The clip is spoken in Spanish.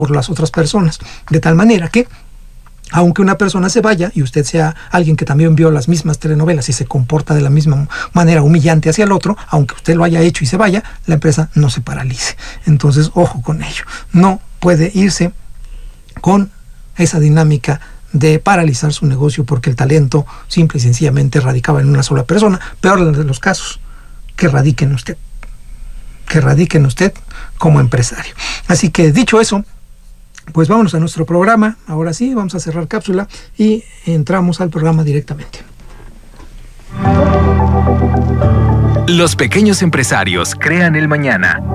por las otras personas. De tal manera que, aunque una persona se vaya y usted sea alguien que también vio las mismas telenovelas y se comporta de la misma manera humillante hacia el otro, aunque usted lo haya hecho y se vaya, la empresa no se paralice. Entonces, ojo con ello. No puede irse con esa dinámica de paralizar su negocio porque el talento simple y sencillamente radicaba en una sola persona. Peor de los casos, que radique en usted. Que radique en usted como empresario. Así que, dicho eso, pues vámonos a nuestro programa. Ahora sí, vamos a cerrar cápsula y entramos al programa directamente. Los pequeños empresarios crean el mañana.